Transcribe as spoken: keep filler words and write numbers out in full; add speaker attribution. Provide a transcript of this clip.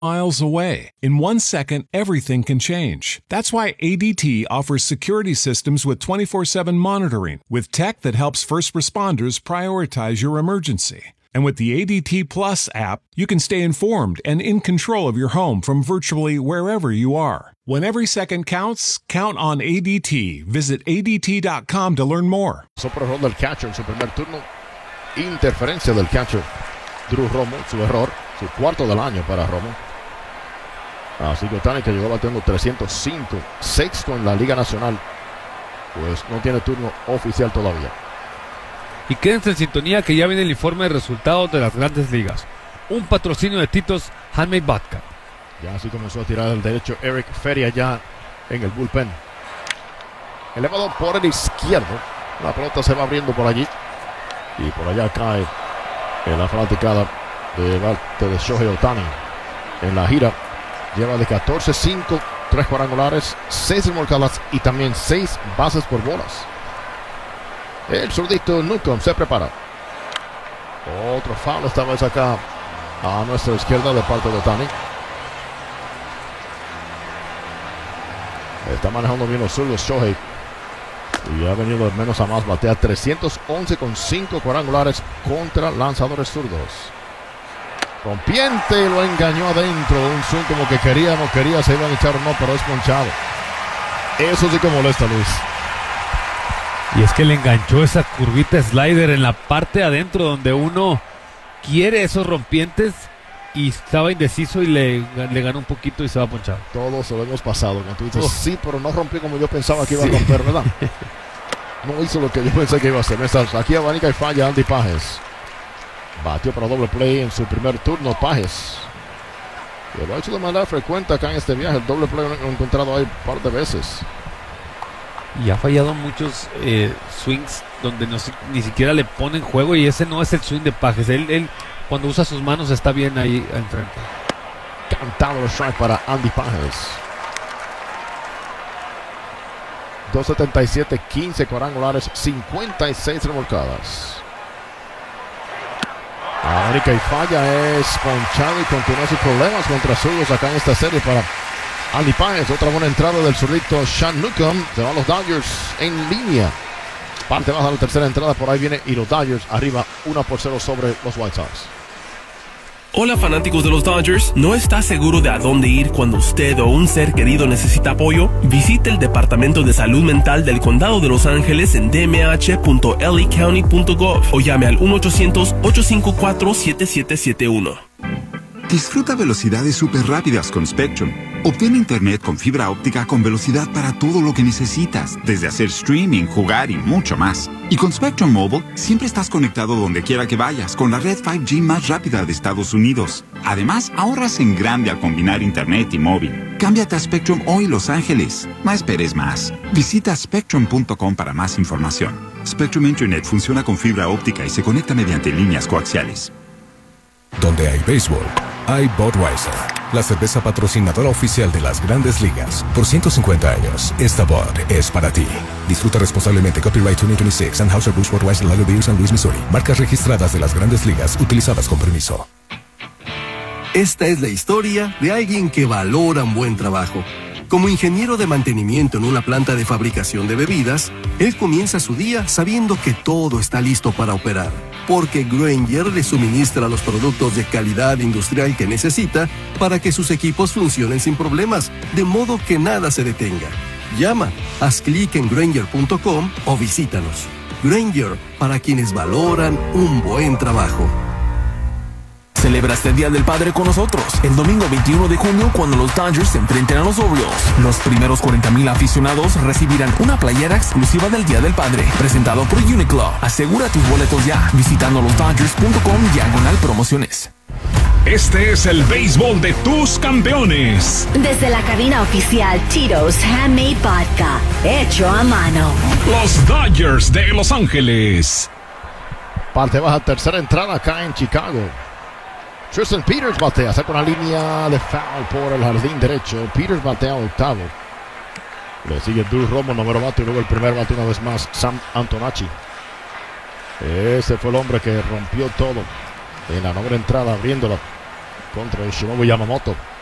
Speaker 1: miles away. In one second, everything can change. That's why A D T offers security systems with twenty-four seven monitoring, with tech that helps first responders prioritize your emergency. And with the A D T Plus app, you can stay informed and in control of your home from virtually wherever you are. When every second counts, count on A D T. Visit A D T dot com to learn more.
Speaker 2: Super error del catcher en su primer turno. Interferencia del catcher Drew Romo, su error, su cuarto del año para Romo. Así que Ohtani, que llegó batiendo trescientos cinco, sexto en la Liga Nacional, pues no tiene turno oficial todavía.
Speaker 3: Y quédense en sintonía que ya viene el informe de resultados de las Grandes Ligas. Un patrocinio de Tito's Handmade Vodka.
Speaker 2: Ya así comenzó a tirar el derecho Eric Feria ya en el bullpen. Elevado por el izquierdo. La pelota se va abriendo por allí. Y por allá cae en la fanaticada de parte de Shohei Ohtani. En la gira lleva de catorce cinco, tres cuadrangulares, seis remolcadas y también seis bases por bolas. El zurdito Newcomb se prepara. Otro foul esta vez acá a nuestra izquierda de parte de Ohtani. Está manejando bien los zurdos Shohei. Y ha venido de menos a más. Batea trescientos once con cinco cuadrangulares contra lanzadores zurdos. Rompiente, lo engañó adentro. Un swing como que quería, no quería, se iban a echar o no, pero es ponchado. Eso sí que molesta, Luis.
Speaker 3: Y es que le enganchó esa curvita slider en la parte adentro donde uno quiere esos rompientes y estaba indeciso y le, le ganó un poquito y se va ponchado.
Speaker 2: Todos lo hemos pasado. Cuando tú dices, oh, sí, pero no rompió como yo pensaba que iba sí. a romper, ¿verdad? No hizo lo que yo pensé que iba a hacer. Aquí abanica y falla Andy Pages. Batió para doble play en su primer turno Pages. Y lo ha hecho de manera frecuente acá en este viaje. El doble play lo he encontrado ahí un par de veces.
Speaker 3: Y ha fallado muchos eh, swings donde no, ni siquiera le ponen juego. Y ese no es el swing de Pages. Él, él cuando usa sus manos está bien ahí enfrente.
Speaker 2: Cantado el strike para Andy Pages. dos setenta y siete, quince cuadrangulares, cincuenta y seis remolcadas. América y falla, es ponchado y continúa sus problemas contra zurdos acá en esta serie para Andy Pages. Otra buena entrada del zurdito Sean Newcomb. Se van los Dodgers en línea. Parte baja de la tercera entrada, por ahí viene y los Dodgers arriba uno por cero sobre los White Sox.
Speaker 4: Hola fanáticos de los Dodgers, ¿no está seguro de a dónde ir cuando usted o un ser querido necesita apoyo? Visite el Departamento de Salud Mental del Condado de Los Ángeles en d m h punto l a county punto gov o llame al uno ochocientos, ocho cinco cuatro, siete siete siete uno.
Speaker 5: Disfruta velocidades súper rápidas con Spectrum. Obtén internet con fibra óptica con velocidad para todo lo que necesitas, desde hacer streaming, jugar y mucho más. Y con Spectrum Mobile, siempre estás conectado donde quiera que vayas, con la red cinco G más rápida de Estados Unidos. Además, ahorras en grande al combinar internet y móvil. Cámbiate a Spectrum hoy, Los Ángeles. No esperes más. Visita spectrum punto com para más información. Spectrum Internet funciona con fibra óptica y se conecta mediante líneas coaxiales.
Speaker 6: Donde hay béisbol, hay Budweiser, la cerveza patrocinadora oficial de las Grandes Ligas. Por ciento cincuenta años, esta Bud es para ti. Disfruta responsablemente. Copyright dos mil veintiséis, Anheuser-Busch Budweiser Lager Beer, San Luis, Missouri. Marcas registradas de las Grandes Ligas, utilizadas con permiso.
Speaker 7: Esta es la historia de alguien que valora un buen trabajo. Como ingeniero de mantenimiento en una planta de fabricación de bebidas, él comienza su día sabiendo que todo está listo para operar, porque Grainger le suministra los productos de calidad industrial que necesita para que sus equipos funcionen sin problemas, de modo que nada se detenga. Llama, haz clic en Grainger punto com o visítanos. Grainger, para quienes valoran un buen trabajo.
Speaker 8: Celebra este Día del Padre con nosotros el domingo veintiuno de junio cuando los Dodgers se enfrenten a los Orioles. Los primeros cuarenta mil aficionados recibirán una playera exclusiva del Día del Padre, presentado por Uniqlo. Asegura tus boletos ya visitando los dodgers punto com diagonal promociones.
Speaker 9: Este es el béisbol de tus campeones.
Speaker 10: Desde la cabina oficial Tito's Handmade Vodka, hecho a mano.
Speaker 9: Los Dodgers de Los Ángeles.
Speaker 2: Parte baja, tercera entrada acá en Chicago. Tristan Peters batea, saca una línea de foul por el jardín derecho. Peters batea octavo. Le sigue Drew Romo, número bate, y luego el primer bate una vez más, Sam Antonacci. Ese fue el hombre que rompió todo en la novena entrada, abriéndola contra Yoshinobu Yamamoto.